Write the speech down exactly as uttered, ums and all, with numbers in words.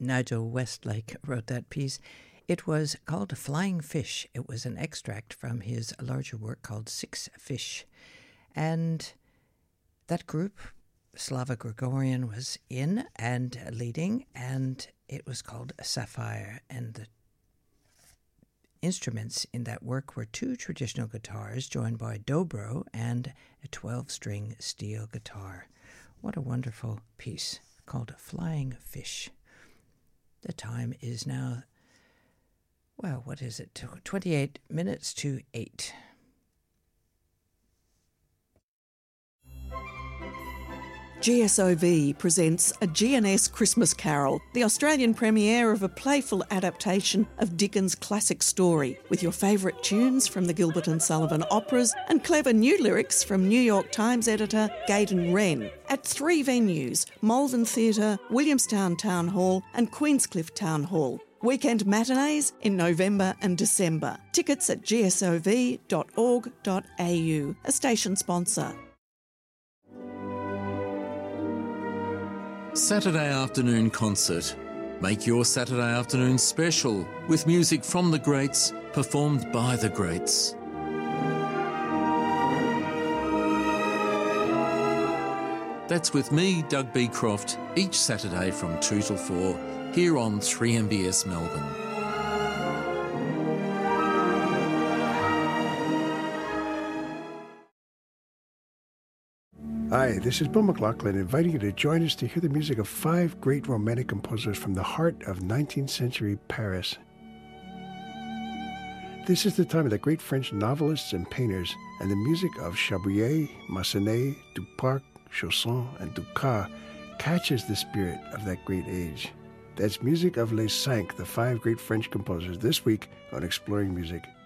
Nigel Westlake wrote that piece. It was called Flying Fish. It was an extract from his larger work called Six Fish. And that group, Slava Gregorian, was in and leading, and it was called Sapphire. And the instruments in that work were two traditional guitars joined by dobro and a twelve-string steel guitar. What a wonderful piece called Flying Fish. The time is now, well, what is it? twenty-eight minutes to eight. G S O V presents A G N S Christmas Carol, the Australian premiere of a playful adaptation of Dickens' classic story, with your favourite tunes from the Gilbert and Sullivan operas and clever new lyrics from New York Times editor Gaydon Wren, at three venues, Malvern Theatre, Williamstown Town Hall and Queenscliff Town Hall. Weekend matinees in November and December. Tickets at g s o v dot org dot a u, a station sponsor. Saturday afternoon concert. Make your Saturday afternoon special with music from the greats, performed by the greats. That's with me, Doug Beecroft, each Saturday from two till four, here on three M B S Melbourne. Hi, this is Bill McLaughlin inviting you to join us to hear the music of five great romantic composers from the heart of nineteenth century Paris. This is the time of the great French novelists and painters, and the music of Chabrier, Massenet, Duparc, Chausson, and Dukas catches the spirit of that great age. That's music of Les Cinq, the five great French composers, this week on Exploring Music.